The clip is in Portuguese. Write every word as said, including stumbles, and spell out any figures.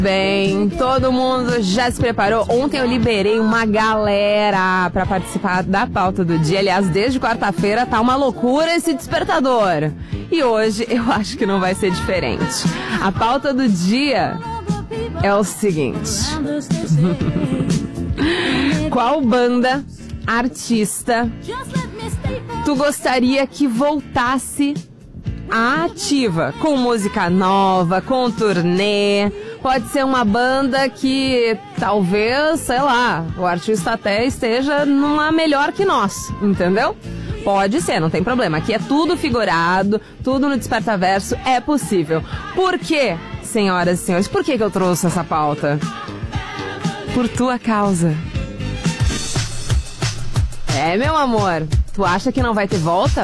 Bem, todo mundo já se preparou. Ontem eu liberei uma galera pra participar da pauta do dia. Aliás, desde quarta-feira tá uma loucura esse despertador. E hoje eu acho que não vai ser diferente. A pauta do dia é o seguinte: qual banda, artista, tu gostaria que voltasse à ativa? Com música nova, com turnê. Pode ser uma banda que talvez, sei lá, o artista até esteja numa melhor que nós, entendeu? Pode ser, não tem problema. Aqui é tudo figurado, tudo no Despertaverso, é possível. Por quê, senhoras e senhores? Por que que eu trouxe essa pauta? Por tua causa. É, meu amor, tu acha que não vai ter volta?